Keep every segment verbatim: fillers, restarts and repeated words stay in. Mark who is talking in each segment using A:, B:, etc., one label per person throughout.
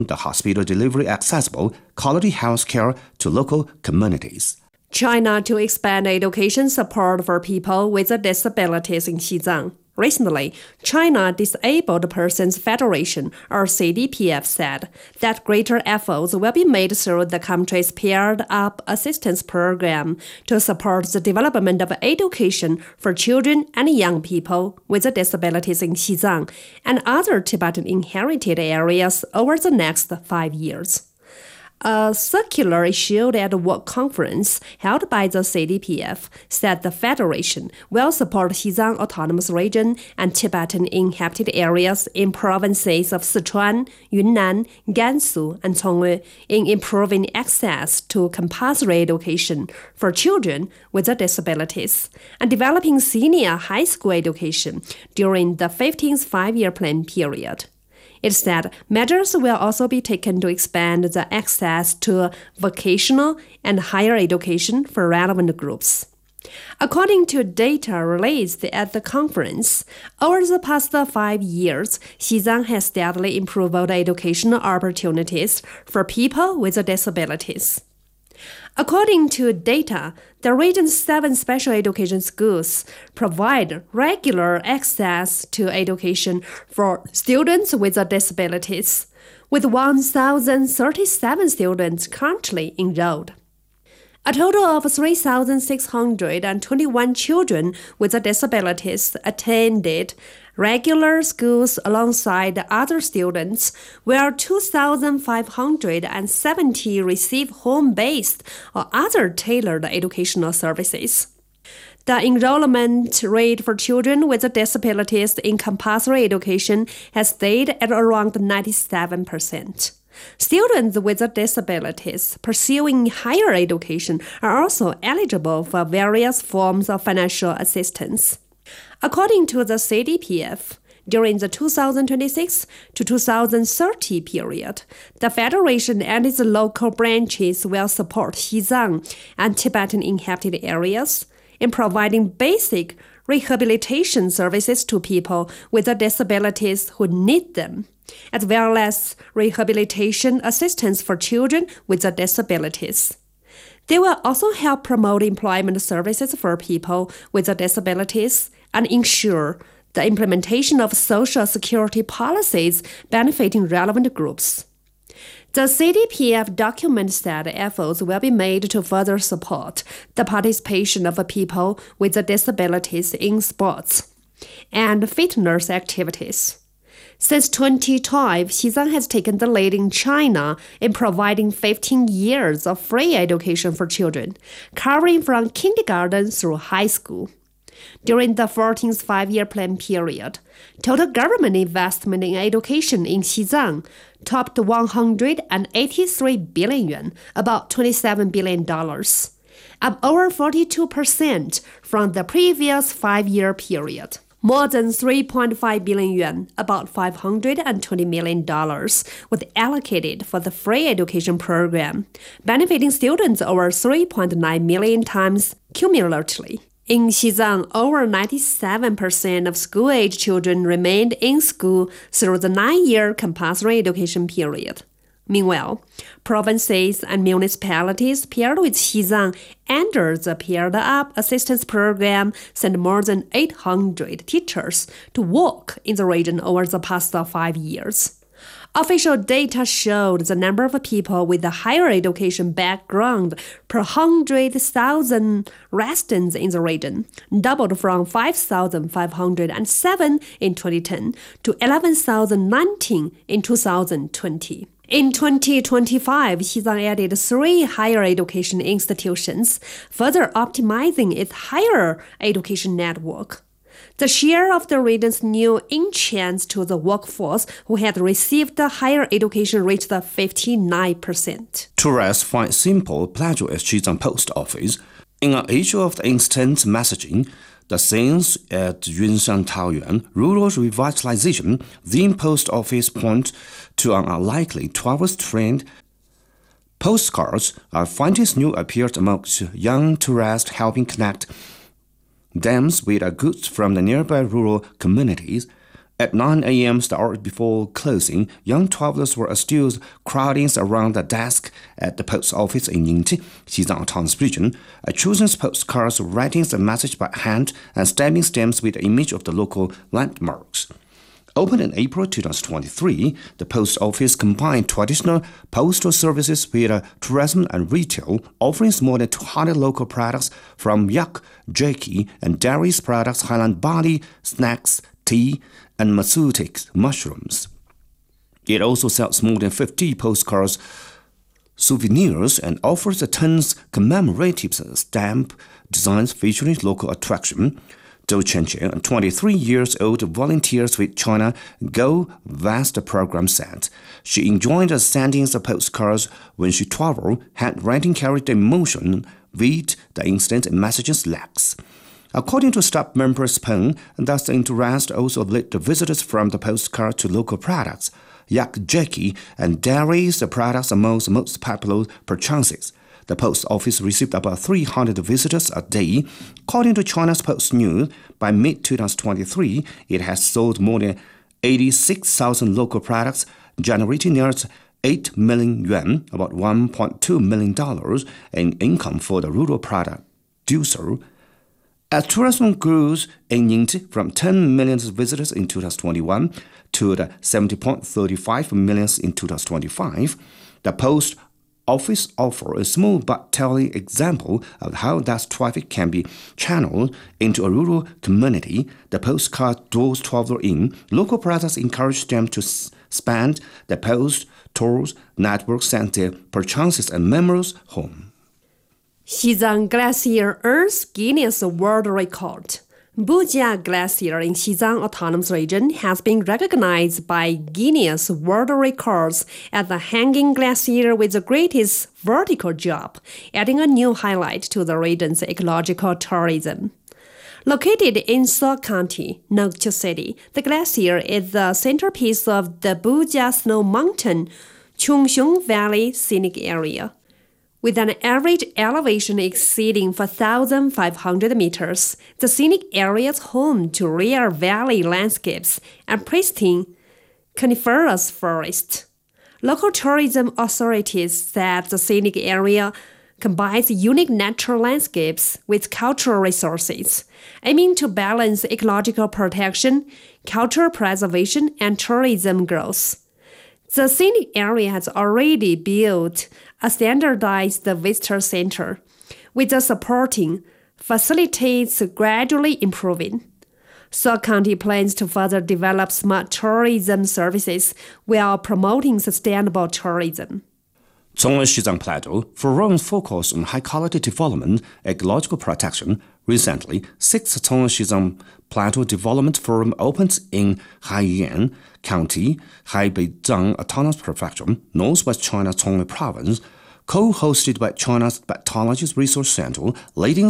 A: the hospital delivery accessible quality health care to local communities.
B: China to expand education support for people with disabilities in Xizang. Recently, China Disabled Persons Federation, or C D P F, said that greater efforts will be made through the country's paired-up assistance program to support the development of education for children and young people with disabilities in Xizang and other Tibetan-inherited areas over the next five years. A circular issued at a work conference held by the C D P F said the Federation will support Xizang Autonomous Region and Tibetan-inhabited areas in provinces of Sichuan, Yunnan, Gansu, and Chongqing in improving access to compulsory education for children with disabilities and developing senior high school education during the fifteenth five-year plan period. It said measures will also be taken to expand the access to vocational and higher education for relevant groups. According to data released at the conference, over the past five years, Xizang has steadily improved educational opportunities for people with disabilities. According to data, the region's seven special education schools provide regular access to education for students with disabilities, with one thousand thirty-seven students currently enrolled. A total of three thousand six hundred twenty-one children with disabilities attended regular schools alongside other students, where two thousand five hundred seventy receive home-based or other tailored educational services. The enrollment rate for children with disabilities in compulsory education has stayed at around ninety-seven percent. Students with disabilities pursuing higher education are also eligible for various forms of financial assistance. According to the C D P F, during the two thousand twenty-six to two thousand thirty period, the Federation and its local branches will support Xizang and Tibetan-inhabited areas in providing basic rehabilitation services to people with disabilities who need them, as well as rehabilitation assistance for children with disabilities. They will also help promote employment services for people with disabilities and ensure the implementation of social security policies benefiting relevant groups. The C D P F document said efforts will be made to further support the participation of people with disabilities in sports and fitness activities. Since twenty twelve, Xizang has taken the lead in China in providing fifteen years of free education for children, covering from kindergarten through high school. During the fourteenth five-year plan period, total government investment in education in Xizang topped one hundred eighty-three billion yuan, about twenty-seven billion dollars, up over forty-two percent from the previous five-year period. More than three point five billion yuan, about five hundred twenty million dollars, was allocated for the free education program, benefiting students over three point nine million times cumulatively. In Xizang, over ninety-seven percent of school-age children remained in school through the nine-year compulsory education period. Meanwhile, provinces and municipalities paired with Xizang under the Paired-Up Assistance Program sent more than eight hundred teachers to work in the region over the past five years. Official data showed the number of people with a higher education background per one hundred thousand residents in the region doubled from five thousand five hundred seven in twenty ten to eleven thousand nineteen in two thousand twenty. In twenty twenty-five, Xizang added three higher education institutions, further optimizing its higher education network. The share of the region's new entrants to the workforce who had received higher education reached fifty-nine percent.
A: Tourists find simple pleasure at Xizang Post Office. In an age of instant messaging, the scenes at Yunshan Taoyuan rural revitalization, the Post Office point to an unlikely tourist trend. Postcards are finding new appeared amongst young tourists, helping connect them with goods from the nearby rural communities. At nine a.m. the hour before closing, young travelers were still crowding around the desk at the post office in Yingji, Xizang Autonomous Region, choosing postcards, writing the message by hand, and stamping stamps with the image of the local landmarks. Opened in April twenty twenty-three, the post office combined traditional postal services with uh, tourism and retail, offering more than two hundred local products from yak, jerky, and dairy products, highland barley, snacks, tea, and Matsutek mushrooms. It also sells more than fifty postcards, souvenirs, and offers the tons commemorative stamp designs featuring local attraction. Zhou Chenchen, a twenty-three years old volunteers with China Go Vast program said she enjoyed sending the postcards when she traveled. Handwriting carried the emotion with the instant messages lacks. According to staff members Peng, thus the interest also led the visitors from the postcard to local products. Yak jerky and dairy products among the most popular purchases. The post office received about three hundred visitors a day. According to China's Post News, by mid twenty twenty-three, it has sold more than eighty-six thousand local products, generating nearly eight million yuan, about one point two million dollars, in income for the rural producer. As tourism grew in Yingji from ten million visitors in twenty twenty-one to the seventy point three five million in twenty twenty-five, the post office offers a small but telling example of how that traffic can be channeled into a rural community. The postcard draws travelers in. Local products encourage them to spend the post tours network, send their purchases and memories home.
B: Xizang Glacier earns Guinness World Record. Bujia Glacier in Xizang Autonomous Region has been recognized by Guinness World Records as the hanging glacier with the greatest vertical jump, adding a new highlight to the region's ecological tourism. Located in Seoul County, Nokcho City, the glacier is the centerpiece of the Bujia Snow Mountain Chungxiong Valley Scenic Area. With an average elevation exceeding four thousand five hundred meters, the scenic area is home to rare valley landscapes and pristine coniferous forests. Local tourism authorities said the scenic area combines unique natural landscapes with cultural resources, aiming to balance ecological protection, cultural preservation, and tourism growth. The scenic area has already built a standardized visitor center, with the supporting facilities gradually improving. Seoul County plans to further develop smart tourism services while promoting sustainable tourism.
A: Zhongwen Xizang Plateau Forum focused on high-quality development, ecological protection. Recently, sixth Zhongwen Xizang Plateau Development Forum opened in Haiyuan County, Haibeijiang Autonomous Prefecture, Northwest China Zhongli Province, co-hosted by China's Biotechnology Research Center, leading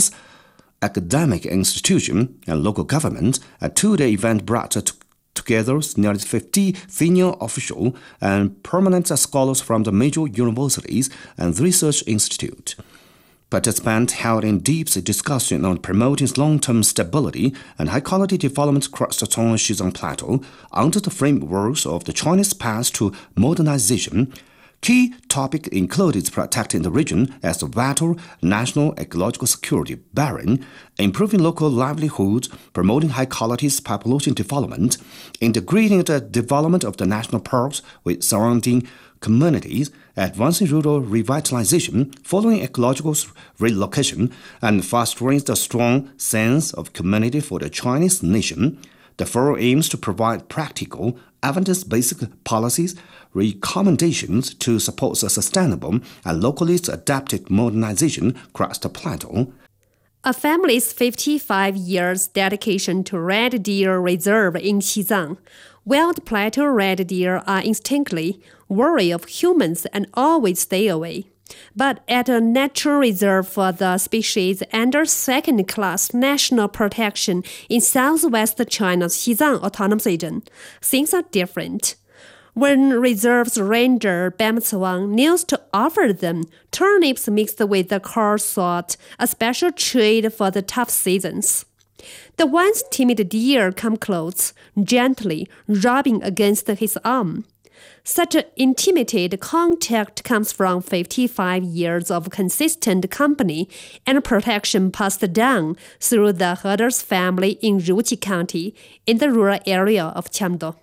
A: academic institution and local government. A two-day event brought to together nearly fifty senior officials and permanent scholars from the major universities and research institutes. Participants held in deep discussion on promoting long-term stability and high-quality development across the Zhongwen Xizang Plateau under the frameworks of the Chinese path to modernization. Key topics included protecting the region as a vital national ecological security barrier, improving local livelihoods, promoting high-quality population development, integrating the development of the national parks with surrounding communities, advancing rural revitalization, following ecological relocation, and fostering the strong sense of community for the Chinese nation. The forum aims to provide practical, evidence-based policies, recommendations to support a sustainable and locally adapted modernization across the plateau.
B: A family's fifty-five years dedication to red deer reserve in Xizang. Wild plateau red deer are instinctively wary of humans and always stay away. But at a natural reserve for the species under second-class national protection in southwest China's Xizang Autonomous Region, things are different. When reserve's ranger Bam Wang used to offer them turnips mixed with the coarse salt, a special treat for the tough seasons. The once timid deer comes close, gently rubbing against his arm. Such intimate contact comes from fifty-five years of consistent company and protection passed down through the herder's family in Ruqi County in the rural area of Qiangdong.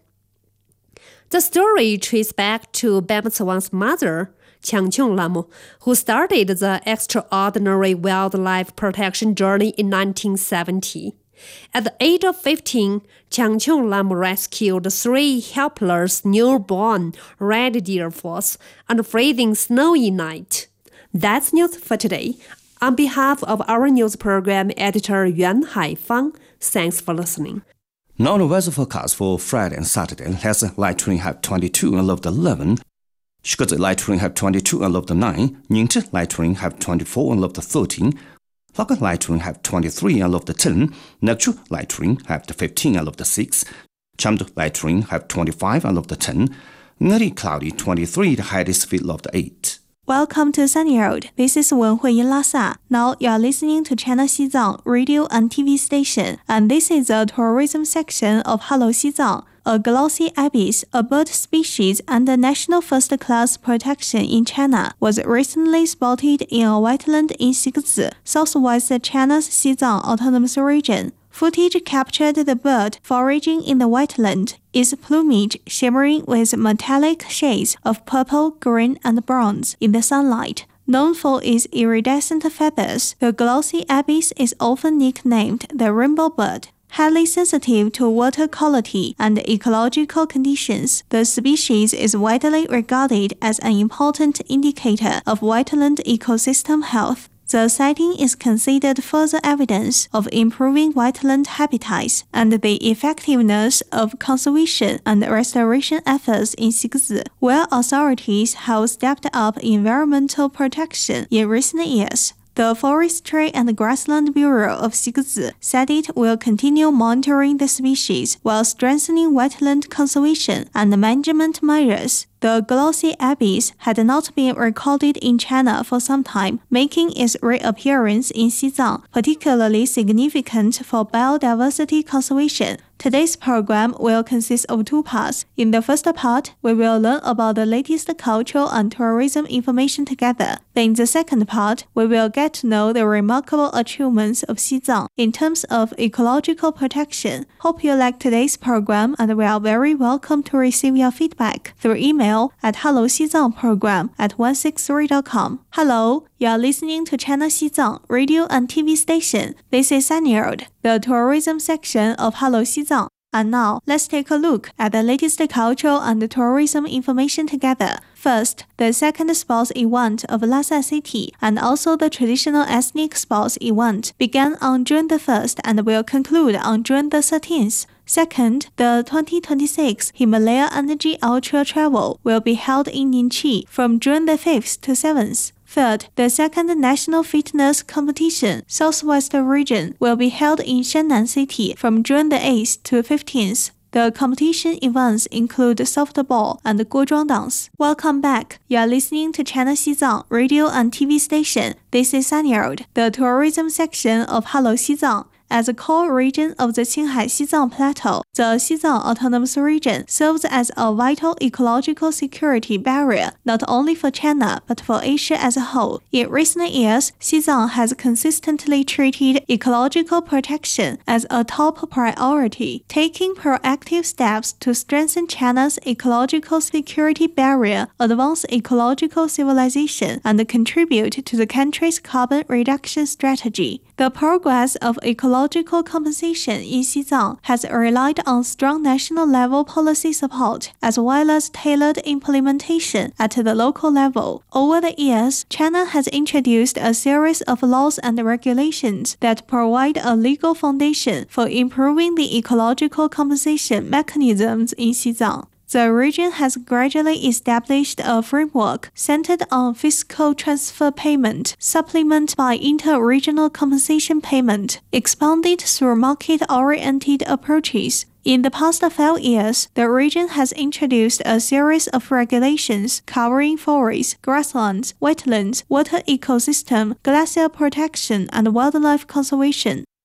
B: The story traces back to Bebetswan's mother, Qiangqiong Lamu, who started the extraordinary wildlife protection journey in nineteen seventy. At the age of fifteen, Qiangqiong Lamu rescued three helpless newborn red deer foals on a freezing snowy night. That's news for today. On behalf of our news program editor Yuan Haifang, thanks for listening.
A: Now the weather forecast for Friday and Saturday has light rain have twenty-two and low of eleven. Shikoze light rain have twenty-two and low of nine. Ningzhi light rain have twenty-four and low of thirteen. Laka light rain have twenty-three and low of ten. Nekchu light rain have fifteen and low of six. Chamdu light rain have twenty-five and low of ten. Ngari cloudy twenty-three, the highest feel of the eight.
C: Welcome to Sunny Road. This is Wen Huiyin Lhasa. Now you are listening to China Xizang radio and T V station, and this is the tourism section of Hello Xizang. A glossy ibis, a bird species under national first-class protection in China, was recently spotted in a wetland in Xigzi, southwest China's Xizang Autonomous Region. Footage captured the bird foraging in the wetland, its plumage shimmering with metallic shades of purple, green, and bronze in the sunlight. Known for its iridescent feathers, the glossy ibis is often nicknamed the rainbow bird. Highly sensitive to water quality and ecological conditions, the species is widely regarded as an important indicator of wetland ecosystem health. The sighting is considered further evidence of improving wetland habitats and the effectiveness of conservation and restoration efforts in Xigzi, where authorities have stepped up environmental protection in recent years. The Forestry and Grassland Bureau of Xigzi said it will continue monitoring the species while strengthening wetland conservation and management measures. The glossy ibis had not been recorded in China for some time, making its reappearance in Xizang particularly significant for biodiversity conservation. Today's program will consist of two parts. In the first part, we will learn about the latest cultural and tourism information together. Then in the second part, we will get to know the remarkable achievements of Xizang in terms of ecological protection. Hope you like today's program, and we are very welcome to receive your feedback through email at hello xizang program at one six three dot com. Hello, you are listening to China Xizang radio and T V station. This is Sunny Road, the tourism section of Hello Xizang. And now, let's take a look at the latest cultural and tourism information together. First, the second sports event of Lhasa City and also the traditional ethnic sports event began on June the first and will conclude on June the thirteenth. Second, the twenty twenty-six Himalaya Energy Ultra Travel will be held in Ningqi from June the fifth to seventh. Third, the second National Fitness Competition Southwest Region will be held in Shannan City from June the eighth to fifteenth. The competition events include softball and guozhuang dance. Welcome back. You are listening to China Xizang radio and T V station. This is Sunny Road, the tourism section of Hello Xizang. As a core region of the Qinghai-Xizang Plateau, the Xizang Autonomous Region serves as a vital ecological security barrier not only for China but for Asia as a whole. In recent years, Xizang has consistently treated ecological protection as a top priority, taking proactive steps to strengthen China's ecological security barrier, advance ecological civilization, and contribute to the country's carbon reduction strategy. The progress of ecological compensation in Xizang has relied on strong national-level policy support as well as tailored implementation at the local level. Over the years, China has introduced a series of laws and regulations that provide a legal foundation for improving the ecological compensation mechanisms in Xizang. The region has gradually established a framework centered on fiscal transfer payment, supplement by inter-regional compensation payment, expanded through market-oriented approaches. In the past five years, the region has introduced a series of regulations covering forests, grasslands, wetlands, water ecosystem, glacier protection, and wildlife conservation.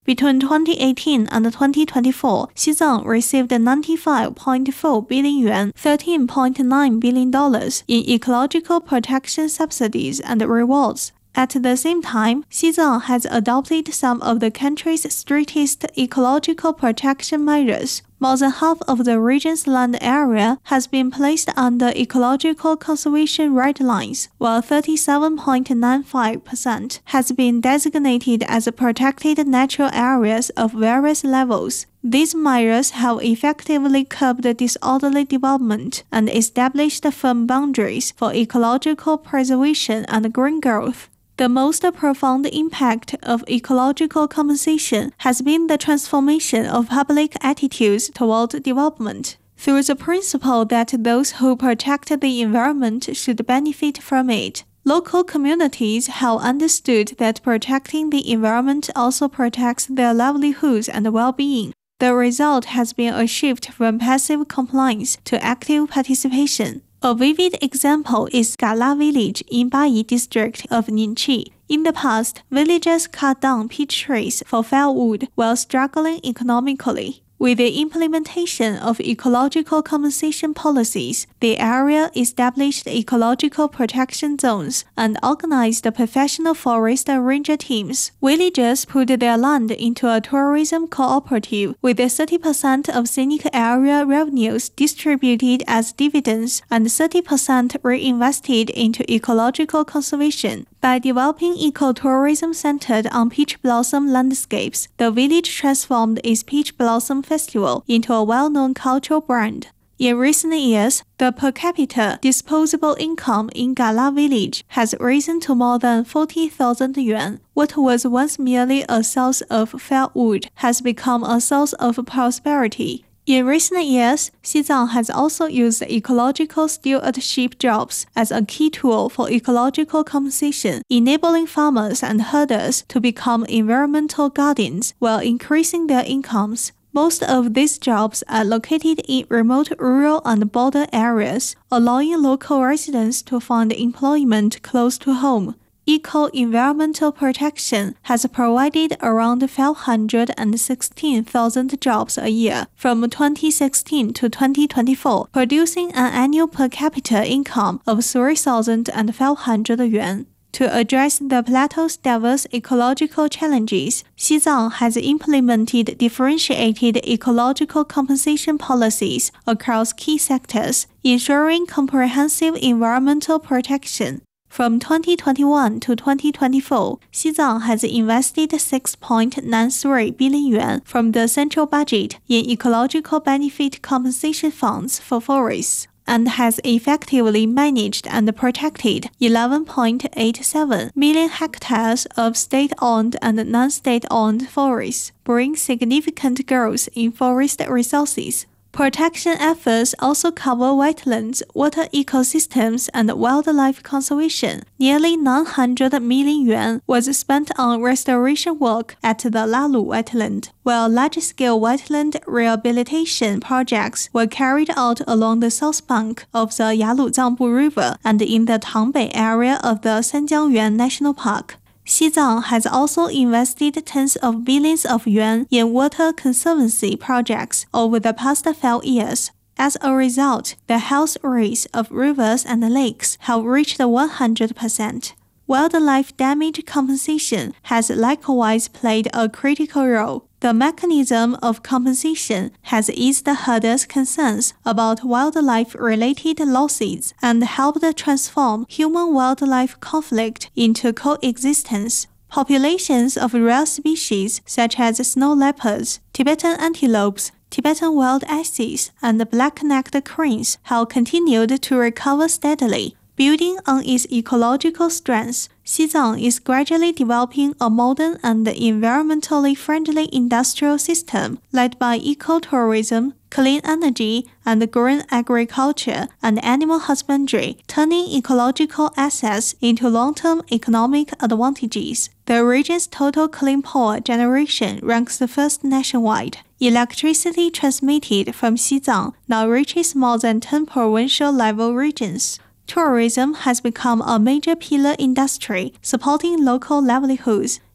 C: Between twenty eighteen and twenty twenty-four, Xizang received ninety-five point four billion yuan, thirteen point nine billion dollars in ecological protection subsidies and rewards. At the same time, Xizang has adopted some of the country's strictest ecological protection measures. More than half of the region's land area has been placed under ecological conservation red lines, while thirty-seven point nine five percent has been designated as protected natural areas of various levels. These measures have effectively curbed disorderly development and established firm boundaries for ecological preservation and green growth. The most profound impact of ecological compensation has been the transformation of public attitudes toward development. Through the principle that those who protect the environment should benefit from it, local communities have understood that protecting the environment also protects their livelihoods and well-being. The result has been a shift from passive compliance to active participation. A vivid example is Gala Village in Bayi district of Ningqi. In the past, villagers cut down peach trees for firewood while struggling economically. With the implementation of ecological compensation policies, the area established ecological protection zones and organized professional forest ranger teams. Villagers put their land into a tourism cooperative with thirty percent of scenic area revenues distributed as dividends and thirty percent reinvested into ecological conservation. By developing ecotourism centered on peach blossom landscapes, the village transformed its peach blossom festival into a well-known cultural brand. In recent years, the per capita disposable income in Gala Village has risen to more than forty thousand yuan. What was once merely a source of firewood has become a source of prosperity. In recent years, Xizang has also used ecological stewardship jobs as a key tool for ecological compensation, enabling farmers and herders to become environmental guardians while increasing their incomes. Most of these jobs are located in remote rural and border areas, allowing local residents to find employment close to home. Eco-environmental protection has provided around five hundred sixteen thousand jobs a year from twenty sixteen to twenty twenty-four, producing an annual per capita income of three thousand five hundred yuan. To address the plateau's diverse ecological challenges, Xizang has implemented differentiated ecological compensation policies across key sectors, ensuring comprehensive environmental protection. From twenty twenty-one to twenty twenty-four, Xizang has invested six point nine three billion yuan from the central budget in ecological benefit compensation funds for forests, and has effectively managed and protected eleven point eight seven million hectares of state-owned and non-state-owned forests, bringing significant growth in forest resources. Protection efforts also cover wetlands, water ecosystems, and wildlife conservation. Nearly nine hundred million yuan was spent on restoration work at the Lalu wetland, while large-scale wetland rehabilitation projects were carried out along the south bank of the Yalu-Zangbu River and in the Tangbei area of the Sanjiangyuan National Park. Xizang has also invested tens of billions of yuan in water conservancy projects over the past five years. As a result, the health rates of rivers and lakes have reached one hundred percent. Wildlife damage compensation has likewise played a critical role. The mechanism of compensation has eased herders' concerns about wildlife-related losses and helped transform human-wildlife conflict into coexistence. Populations of rare species such as snow leopards, Tibetan antelopes, Tibetan wild asses, and black-necked cranes have continued to recover steadily. Building on its ecological strengths, Xizang is gradually developing a modern and environmentally friendly industrial system led by ecotourism, clean energy, and green agriculture and animal husbandry, turning ecological assets into long-term economic advantages. The region's total clean power generation ranks first nationwide. Electricity transmitted from Xizang now reaches more than ten provincial-level regions. Tourism has become a major pillar industry, supporting local livelihoods.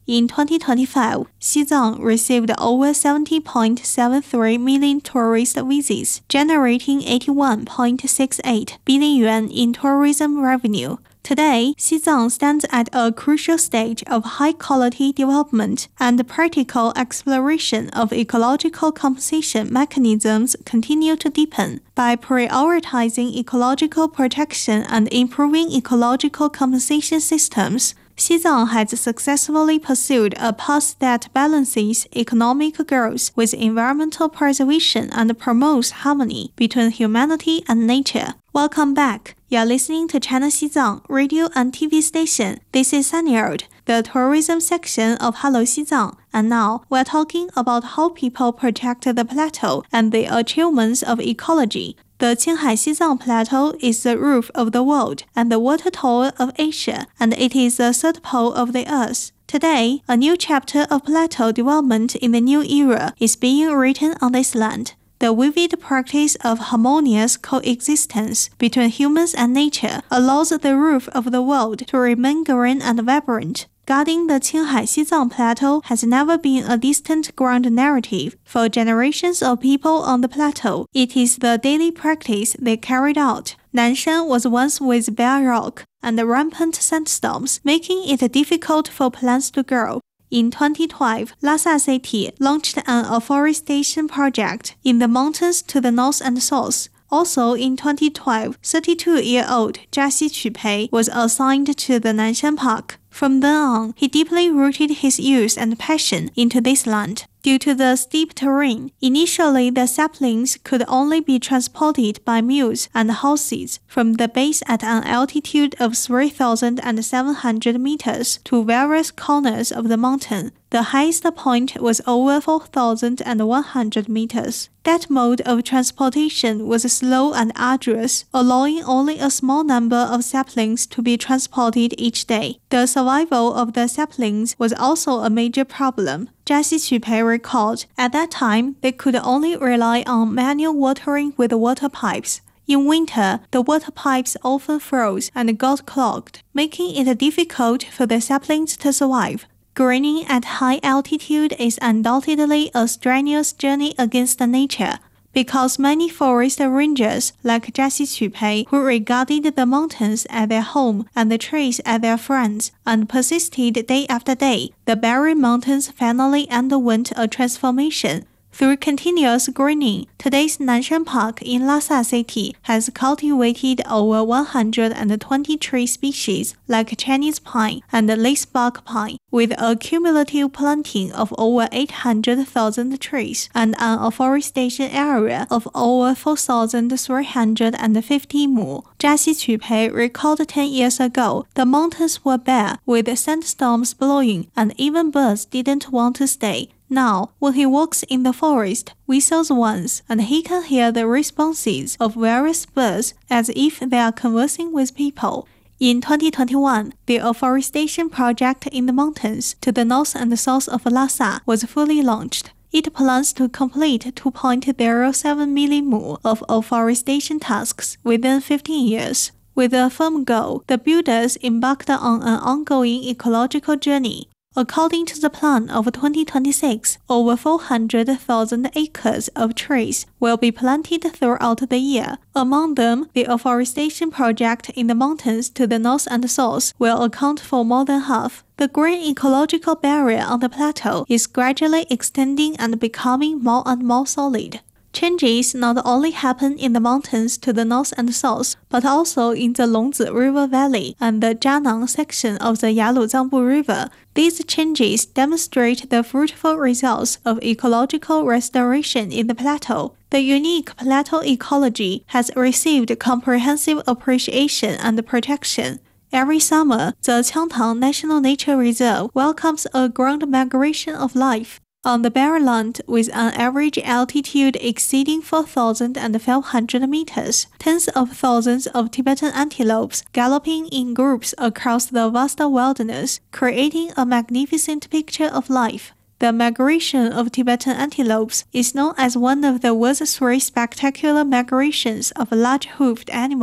C: In twenty twenty-five, Xizang received over seventy point seven three million tourist visits, generating eighty-one point six eight billion yuan in tourism revenue. Today, Xizang stands at a crucial stage of high-quality development, and practical exploration of ecological compensation mechanisms continue to deepen. By prioritizing ecological protection and improving ecological compensation systems, Xizang has successfully pursued a path that balances economic growth with environmental preservation and promotes harmony between humanity and nature. Welcome back. You're listening to China Xizang radio and T V station. This is Sunny, the tourism section of Hello Xizang. And now we're talking about how people protect the plateau and the achievements of ecology. The Qinghai Xizang Plateau is the roof of the world and the water tower of Asia, and it is the third pole of the earth. Today, a new chapter of plateau development in the new era is being written on this land. The vivid practice of harmonious coexistence between humans and nature allows the roof of the world to remain green and vibrant. Guarding the Qinghai Xizang Plateau has never been a distant ground narrative. For generations of people on the plateau, it is the daily practice they carried out. Nanshan was once with bare rock and rampant sandstorms, making it difficult for plants to grow. In twenty twelve, Lhasa City launched an afforestation project in the mountains to the north and south. Also in twenty twelve, thirty-two-year-old Jiaxi Qupei was assigned to the Nanshan Park. From then on, he deeply rooted his youth and passion into this land. Due to the steep terrain, initially the saplings could only be transported by mules and horses from the base at an altitude of three thousand seven hundred meters to various corners of the mountain. The highest point was over four thousand one hundred meters. That mode of transportation was slow and arduous, allowing only a small number of saplings to be transported each day. The survival of the saplings was also a major problem. Jiaxi Qupei recalled, at that time, they could only rely on manual watering with water pipes. In winter, the water pipes often froze and got clogged, making it difficult for the saplings to survive. Greening at high altitude is undoubtedly a strenuous journey against nature, because many forest rangers, like Jiaxi Qupei, who regarded the mountains as their home and the trees as their friends, and persisted day after day, the barren mountains finally underwent a transformation. Through continuous greening, today's Nanshan Park in Lhasa City has cultivated over one hundred twenty tree species like Chinese pine and lacebark pine, with a cumulative planting of over eight hundred thousand trees and an afforestation area of over four thousand three hundred fifty mu. Jiaxi Qupei recalled ten years ago, the mountains were bare, with sandstorms blowing, and even birds didn't want to stay. Now, when he walks in the forest, whistles once, and he can hear the responses of various birds as if they are conversing with people. In twenty twenty-one, the afforestation project in the mountains to the north and south of Lhasa was fully launched. It plans to complete two point zero seven million mu of afforestation tasks within fifteen years. With a firm goal, the builders embarked on an ongoing ecological journey. According to the plan of twenty twenty-six, over four hundred thousand acres of trees will be planted throughout the year. Among them, the afforestation project in the mountains to the north and south will account for more than half. The green ecological barrier on the plateau is gradually extending and becoming more and more solid. Changes not only happen in the mountains to the north and south, but also in the Longzi River Valley and the Jianang section of the Yalu-Zangbu River. These changes demonstrate the fruitful results of ecological restoration in the plateau. The unique plateau ecology has received comprehensive appreciation and protection. Every summer, the Qiangtang National Nature Reserve welcomes a ground migration of life. On the bare land, with an average altitude exceeding four thousand five hundred meters, tens of thousands of Tibetan antelopes galloping in groups across the vast wilderness, creating a magnificent picture of life. The migration of Tibetan antelopes is known as one of the world's three spectacular migrations of large-hoofed animals.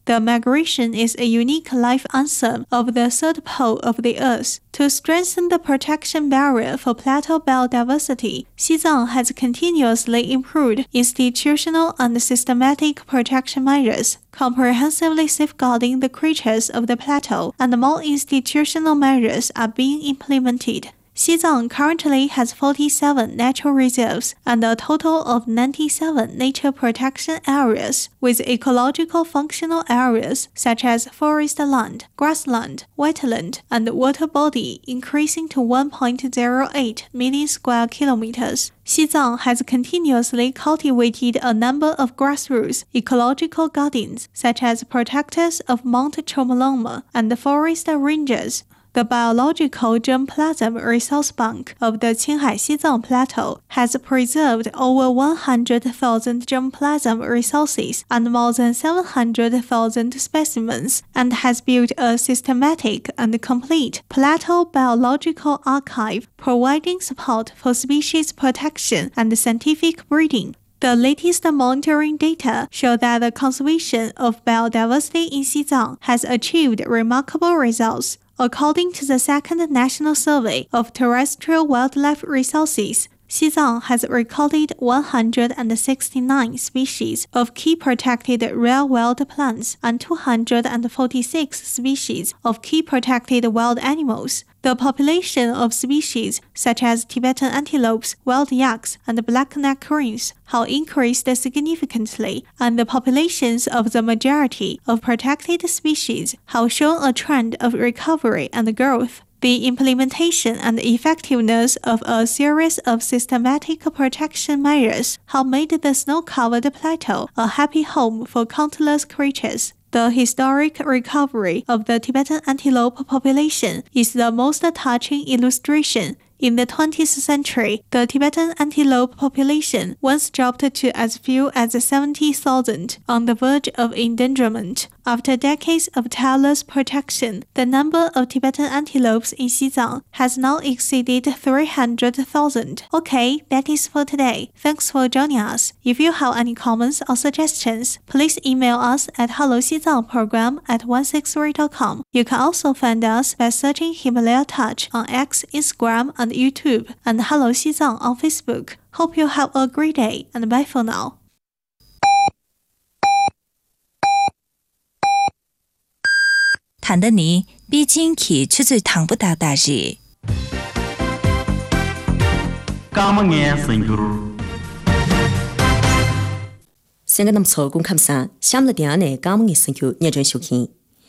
C: The migration is a unique life anthem of the third pole of the Earth. To strengthen the protection barrier for plateau biodiversity, Xizang has continuously improved institutional and systematic protection measures, comprehensively safeguarding the creatures of the plateau, and more institutional measures are being implemented. Xizang currently has forty-seven natural reserves and a total of ninety-seven nature protection areas, with ecological functional areas such as forest land, grassland, wetland, and water body increasing to one point zero eight million square kilometers. Xizang has continuously cultivated a number of grassroots ecological gardens, such as protectors of Mount Chomolungma and the forest rangers. The biological germplasm resource bank of the Qinghai-Xizang Plateau has preserved over one hundred thousand germplasm resources and more than seven hundred thousand specimens, and has built a systematic and complete plateau biological archive, providing support for species protection and scientific breeding. The latest monitoring data show that the conservation of biodiversity in Xizang has achieved remarkable results. According to the Second National Survey of Terrestrial Wildlife Resources, Xizang has recorded one hundred sixty-nine species of key protected rare wild plants and two hundred forty-six species of key protected wild animals. The population of species such as Tibetan antelopes, wild yaks, and black-necked cranes have increased significantly, and the populations of the majority of protected species have shown a trend of recovery and growth. The implementation and effectiveness of a series of systematic protection measures have made the snow-covered plateau a happy home for countless creatures. The historic recovery of the Tibetan antelope population is the most touching illustration. In the twentieth century, the Tibetan antelope population once dropped to as few as seventy thousand, on the verge of endangerment. After decades of tireless protection, the number of Tibetan antelopes in Xizang has now exceeded three hundred thousand. Okay, that is for today. Thanks for joining us. If you have any comments or suggestions, please email us at hello xizang program at one six three dot com. You can also find us by searching Himalaya Touch on X, Instagram, and YouTube, and Hello Xizang on Facebook. Hope you have a great day, and bye for now.
D: 谈得你毕竟去出最谈不到大事。
E: 까망의 생글
F: 생각남 서군 감사 샴라 대안에 까망의 생글 예전 쇼킹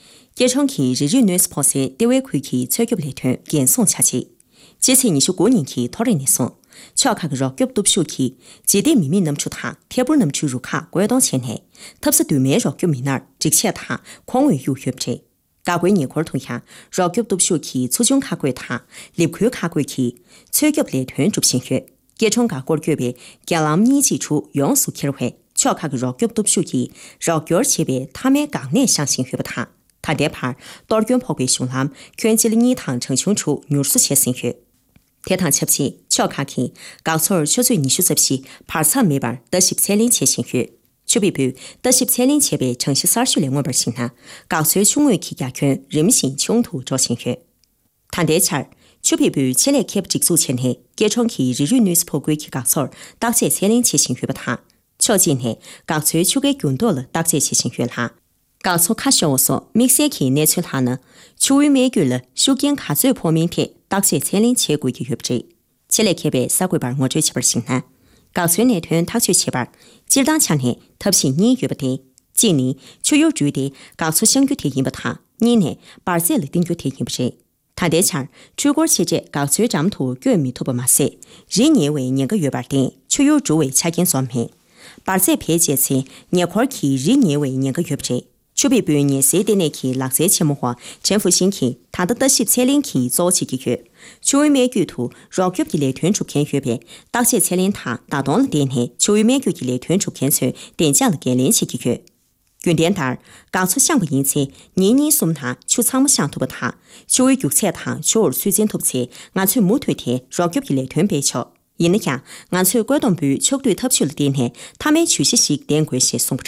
F: 예청기日日 뉴스 포스에 대외 회기 최교블레트 연송 차지 제세니쇼 고년기 토레니송 처카그 럭겹도 쇼키 제대 미미 넘추타 태불 넘추루카 고야동 첸해 탑스 뒤메 럭겹미날 직체타 공의 유협제 가괴니 콜통야 럭겹도 쇼키 초중카 괴타 립크 카괴키 최교블레트 줍신회 예청가 골교베 갈람니 지추 용수 키르회 처카그 럭겹도 쇼키 럭겨 체베 타메 강내 상신회부타 他这盘多元破归熊蓝，全体的泥塘成清楚牛市切心血。天堂切皮，巧卡看，高错儿小嘴泥修这皮，盘草没板得十千零切心血。就比比得十千零切被城市三十两万本心呐，高错穷为起家权，人性穷途找心血。谈这钱儿，就比比前来开不直做前黑，给创起日日 news 破归起高错儿，打这千零切心血不他。巧今天高错就给更多了打这切心血他。 高速卡小说，明显看内存它呢，处于美国了，手机卡最破面贴，打些千零千贵的月不值。起来看呗，三贵板我最七本心呢，高速内存它最七本，今当强呢，特别是你月不得，今年就有注的高速相对贴应不它，你呢，把这了顶就贴应不值。他的钱，出国期间高速占图月米图不马塞，一年为年个月板的，就有诸位查验算盘，把这偏节次年块期一年为年个月不值。 就比半年四点内期六十千亩花，政府新期，他的得十千零期早期的月，就为每月图让给的来推出偏月边，打些千零他达到了点内，就为每月的来推出偏出，点价了给零期的月。原点单搞出相关因此，年年送他就仓木相图不他，就为决策他就而推荐突车，按出木推贴让给的来推别桥。因那样，按出广东部球队特殊的点内，他们确实是点关系送不着。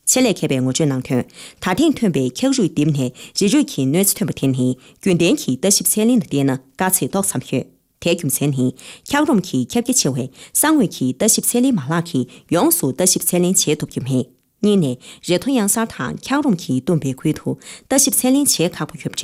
F: 칠레 개배 우주 낭튼 다팅 튼베 켜주 딤네 지주키 뇌스 튼베 텐히 균den키 더십셀린 데나 가치 독삼회 대금센히 캬롬키 캡기치회 상회키 더십셀리 마라키 용수 더십셀린 제독김해 니네 제토양사탄 캬롬키 돈베 괴토 더십셀린 제카부 협